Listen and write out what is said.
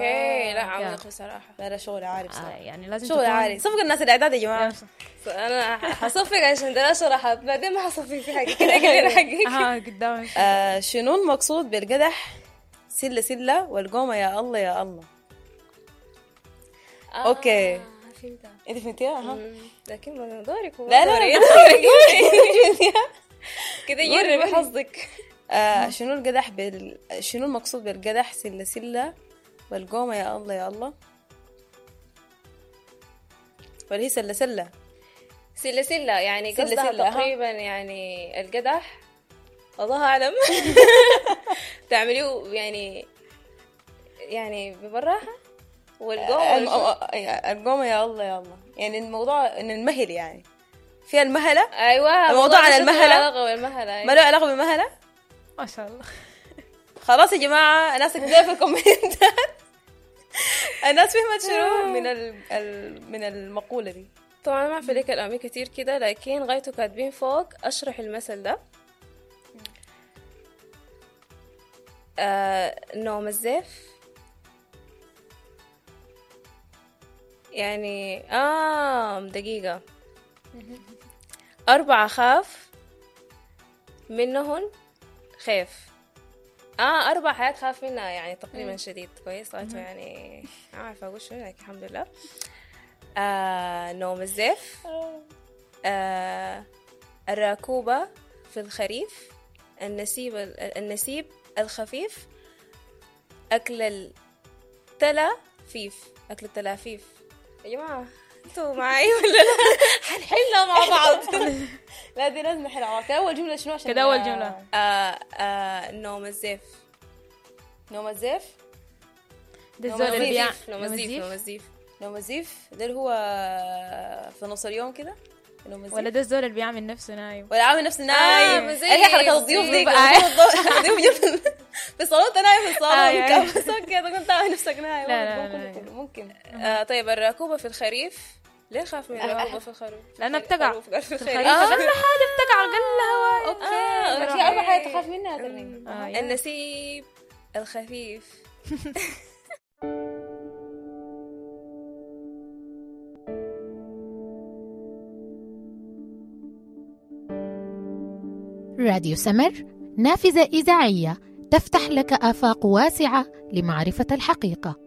اوكي لا عميق بصراحه. لا شغل عالي بصراحه. يعني لازم شغل عالي. صفق الناس الاعداد يا جماعه. انا حصفق عشان ده شرحت بعدين ما حصفق في حاجه كده كده حقيقي. قدامك. شنو المقصود بالقدح سله سله والقومه يا الله يا الله؟ اوكي فهمتها. انت فهمتيها؟ لكن ما دورك. لا كده جربي حظك. شنو القدح شنو المقصود بالقدح سله سله والقومه يا الله يا الله؟ ولا هي سله سله؟ سلة يعني سلة قصدها سلة، تقريبا يعني القدح الله أعلم تعمليه يعني ببراحة. القومة يا الله يا الله يعني الموضوع إن المهل يعني فيها المهلة. أيوة الموضوع عن المهلة. أيوة. ما له علاقة بالمهلة. ما شاء الله. خلاص يا جماعة الناس كده في الكومنتات الناس فهمت شنو من المقولة دي. طبعا ما في لك الأمي كتير كده لكن غايته كاتبين فوق أشرح المثل ده. نوم الزيف يعني دقيقة 4 خاف منهن خيف. 4 حياة خاف منها يعني تقريبا شديد كويس غايته يعني عارفة أقول شنو لكن الحمد لله. نوم الزيف. الراكوبة في الخريف. النسيب الخفيف. أكل التلافيف. يا جماعة انتوا معي ولا لا؟ حنحلها مع بعض. لا دي لازم نحلها. أول جملة شنو عشان كده أول جملة نوم الزيف. نوم الزيف ده الزول اللي بيع نوم الزيف ده اللي هو في نص اليوم كده. ولا ده الزول اللي بيعمل نفسه نايم ولا عامل نفسه نايم. ايه حركة الضيوف دي الضيوف في الصالون نايم في الصالون بس اوكي اذا كنت عامل نفسك نايم لا. ممكن. طيب الراكوبة في الخريف ليه خاف من الراكوبة في الخريف؟ لأنها بتقع في الخريف. أقل حاجة بتقع أقل هواء. اوكي في 4 حاجات تخاف منها. النسيب الخفيف. راديو سمر نافذة إذاعية تفتح لك آفاق واسعة لمعرفة الحقيقة.